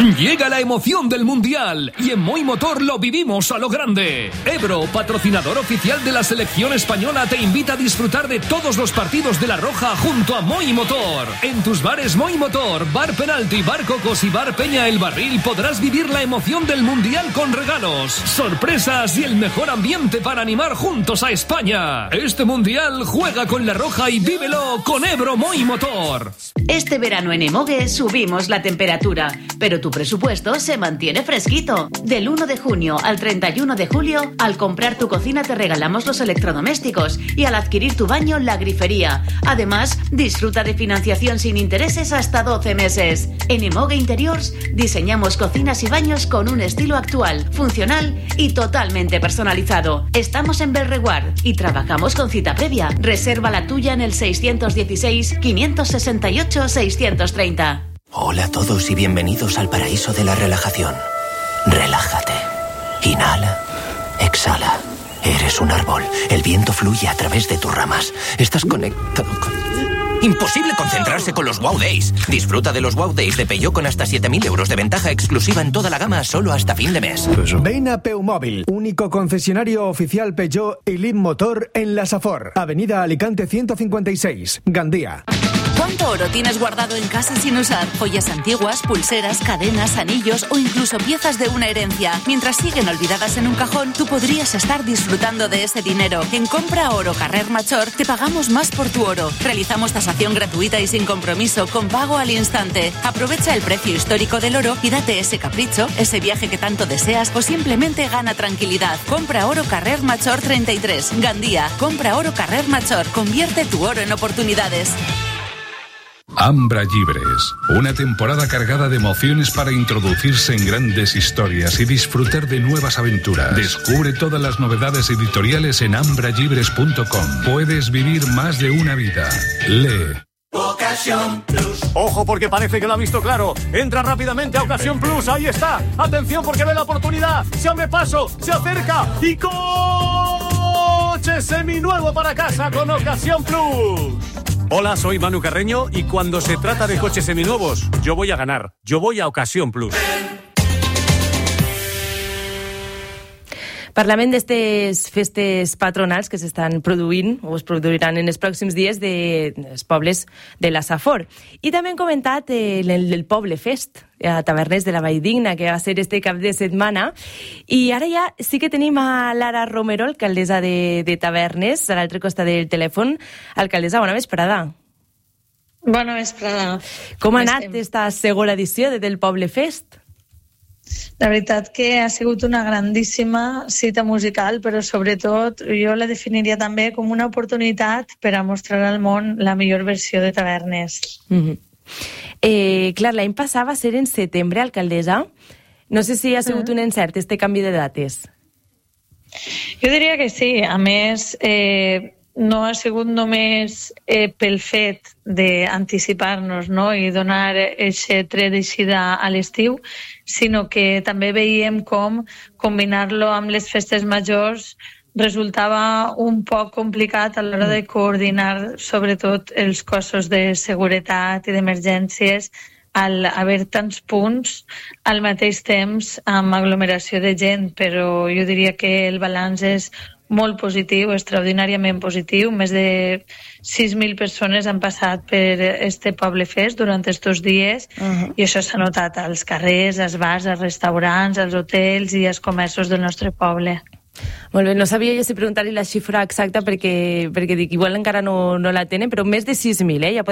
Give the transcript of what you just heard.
Llega la emoción del Mundial y en Moi Motor lo vivimos a lo grande. Ebro, patrocinador oficial de la selección española, te invita a disfrutar de todos los partidos de La Roja junto a Moi Motor. En tus bares Moi Motor, Bar Penalti, Bar Cocos y Bar Peña El Barril podrás vivir la emoción del Mundial con regalos, sorpresas y el mejor ambiente para animar juntos a España. Este Mundial juega con La Roja y vívelo con Ebro Moi Motor. Este verano en Emogue subimos la temperatura, pero tu presupuesto se mantiene fresquito. Del 1 de junio al 31 de julio, al comprar tu cocina te regalamos los electrodomésticos y al adquirir tu baño, la grifería. Además, disfruta de financiación sin intereses hasta 12 meses. En Emogue Interiors diseñamos cocinas y baños con un estilo actual, funcional y totalmente personalizado. Estamos en Belreguard y trabajamos con cita previa. Reserva la tuya en el 616-568-630. Hola a todos y bienvenidos al paraíso de la relajación. Relájate. Inhala. Exhala. Eres un árbol. El viento fluye a través de tus ramas. Estás conectado con... Imposible concentrarse con los Wow Days. Disfruta de los Wow Days de Peugeot con hasta 7.000 euros de ventaja exclusiva en toda la gama solo hasta fin de mes. Ven a Peumóvil, único concesionario oficial Peugeot y Leapmotor en la Safor, Avenida Alicante 156, Gandía. ¿Cuánto oro tienes guardado en casa sin usar? Joyas antiguas, pulseras, cadenas, anillos o incluso piezas de una herencia. Mientras siguen olvidadas en un cajón, tú podrías estar disfrutando de ese dinero. En Compra Oro Carrer Major te pagamos más por tu oro. Realizamos tasación gratuita y sin compromiso, con pago al instante. Aprovecha el precio histórico del oro y date ese capricho, ese viaje que tanto deseas o simplemente gana tranquilidad. Compra Oro Carrer Major 33, Gandía. Compra Oro Carrer Major. Convierte tu oro en oportunidades. Ambra Llibres, una temporada cargada de emociones para introducirse en grandes historias y disfrutar de nuevas aventuras. Descubre todas las novedades editoriales en ambrallibres.com. Puedes vivir más de una vida. Lee. Ocasión Plus. Ojo, porque parece que lo ha visto claro. Entra rápidamente a Ocasión Plus. Ahí está. Atención, porque ve la oportunidad. Se abre paso, se acerca y coche seminuevo para casa con Ocasión Plus. Hola, soy Manu Carreño y cuando se trata de coches seminuevos, yo voy a ganar. Yo voy a Ocasión Plus. Parlem d'estes festes patronals que s'estan produint o es produiran en els pròxims dies dels pobles de la Safor. I també hem comentat el Poble Fest a Taverners de la Valldigna, que va ser este cap de setmana. I ara ja sí que tenim a Lara Romero, alcaldessa de Taverners, a l'altre costat del telèfon. Alcaldessa, bona vesprada. Bona vesprada. Com ha anat esta segona edició del Poble Fest? La veritat que ha sigut una grandíssima cita musical, però sobretot jo la definiria també com una oportunitat per a mostrar al món la millor versió de Taverners. Clar, l'any passat va ser en setembre, alcaldessa. No sé si ha sigut un encert, este canvi de dates. Jo diria que sí. A més, no ha sigut només pel fet d'anticipar-nos, no? I donar aquest tret d'eixida a l'estiu, sinó que també veiem com combinar-lo amb les festes majors resultava un poc complicat a l'hora de coordinar sobretot els cossos de seguretat i d'emergències al haver tants punts al mateix temps amb aglomeració de gent, però jo diria que el balanç és molt positiu, extraordinàriament positiu. Més de 6.000 persones han passat per este Poble Fest durant estos dies i això s'ha notat als carrers, als bars, als restaurants, als hotels i als comerços del nostre poble. Molt bé, no sabia jo si preguntar-li la xifra exacta perquè dic, igual encara no la tenen, però més de 6.000, ja